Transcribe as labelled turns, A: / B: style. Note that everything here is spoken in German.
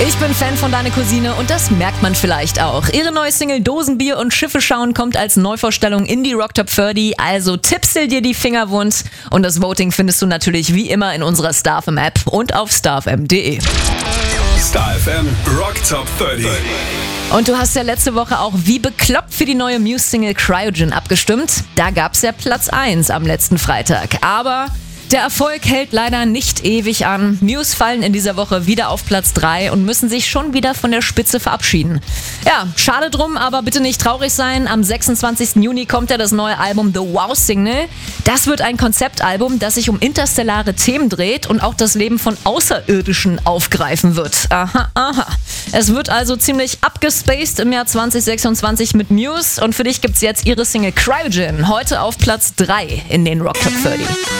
A: Ich bin Fan von Deine Cousine und das merkt man vielleicht auch. Ihre neue Single Dosenbier und Schiffe schauen kommt als Neuvorstellung in die Rock Top 30, also tippsel dir die Finger wund. Und das Voting findest du natürlich wie immer in unserer StarFM App und auf starfm.de.
B: StarFM Rock Top 30.
A: Und du hast ja letzte Woche auch wie bekloppt für die neue Muse-Single Cryogen abgestimmt. Da gab's ja Platz 1 am letzten Freitag. Aber der Erfolg hält leider nicht ewig an. Muse fallen in dieser Woche wieder auf Platz 3 und müssen sich schon wieder von der Spitze verabschieden. Ja, schade drum, aber bitte nicht traurig sein. Am 26. Juni kommt ja das neue Album The Wow Signal. Das wird ein Konzeptalbum, das sich um interstellare Themen dreht und auch das Leben von Außerirdischen aufgreifen wird. Aha, aha. Es wird also ziemlich abgespaced im Jahr 2026 mit Muse und für dich gibt's jetzt ihre Single Cryogen heute auf Platz 3 in den Rock Top 30.